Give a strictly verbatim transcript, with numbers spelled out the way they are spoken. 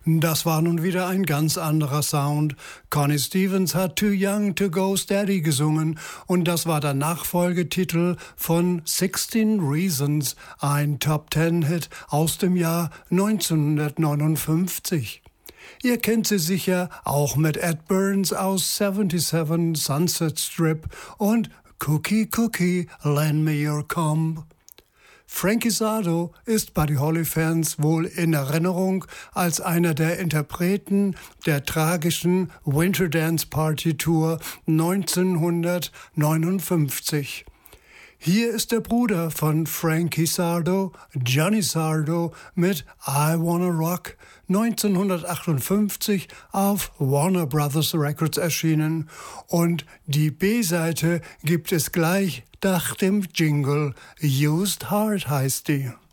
Das war nun wieder ein ganz anderer Sound. Connie Stevens hat Too Young to Go Steady gesungen und das war der Nachfolgetitel von sixteen Reasons, ein Top-Ten-Hit aus dem Jahr neunzehnhundertneunundfünfzig. Ihr kennt sie sicher auch mit Ed Burns aus seventy-seven Sunset Strip und Cookie Cookie, Lend Me Your Comb. Frankie Sardo ist Buddy Holly-Fans wohl in Erinnerung als einer der Interpreten der tragischen Winter Dance Party Tour neunzehnhundertneunundfünfzig. Hier ist der Bruder von Frankie Sardo, Johnny Sardo, mit I Wanna Rock, neunzehnhundertachtundfünfzig auf Warner Brothers Records erschienen. Und die B-Seite gibt es gleich nach dem Jingle. Used Heart heißt die.